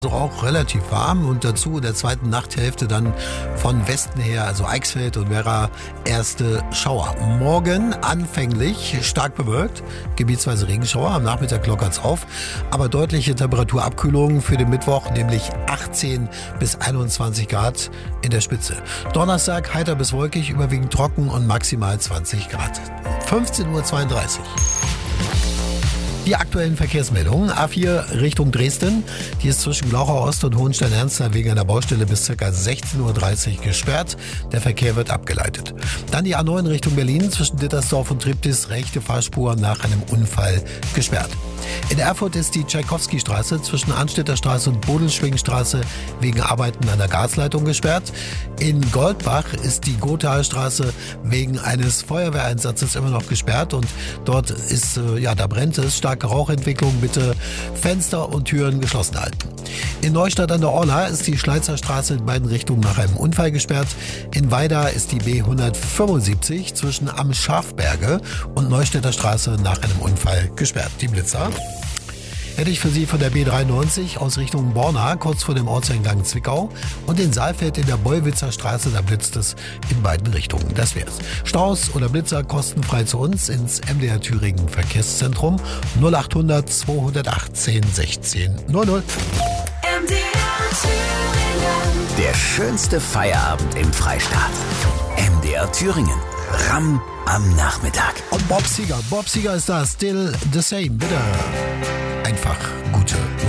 Also auch relativ warm und dazu in der zweiten Nachthälfte dann von Westen her, also Eichsfeld und Werra, erste Schauer. Morgen anfänglich stark bewölkt, gebietsweise Regenschauer, am Nachmittag lockert's auf, aber deutliche Temperaturabkühlung für den Mittwoch, nämlich 18 bis 21 Grad in der Spitze. Donnerstag heiter bis wolkig, überwiegend trocken und maximal 20 Grad. 15:32 Uhr. Die aktuellen Verkehrsmeldungen. A4 Richtung Dresden. Die ist zwischen Glauchau Ost und Hohenstein-Ernstthal wegen einer Baustelle bis ca. 16:30 Uhr gesperrt. Der Verkehr wird abgeleitet. Dann die A9 Richtung Berlin zwischen Dittersdorf und Triptis, rechte Fahrspur nach einem Unfall gesperrt. In Erfurt ist die Tschaikowski-Straße zwischen Anstädter Straße und Bodelschwingenstraße wegen Arbeiten an der Gasleitung gesperrt. In Goldbach ist die Gothaer wegen eines Feuerwehreinsatzes immer noch gesperrt und dort ist, da brennt es, starke Rauchentwicklung, bitte Fenster und Türen geschlossen halten. In Neustadt an der Orla ist die Schleizer Straße in beiden Richtungen nach einem Unfall gesperrt. In Weida ist die B175 zwischen Am Schafberge und Neustädter Straße nach einem Unfall gesperrt. Die Blitzer hätte ich für Sie von der B93 aus Richtung Borna, kurz vor dem Ortseingang Zwickau, und in Saalfeld in der Bollwitzer Straße, da blitzt es in beiden Richtungen. Das wär's. Staus oder Blitzer kostenfrei zu uns ins MDR Thüringen Verkehrszentrum 0800 218 16 00. Der schönste Feierabend im Freistaat. MDR Thüringen. Ram am Nachmittag. Und Bob Seger ist da. Still the same. Bitte. Einfach gute Musik.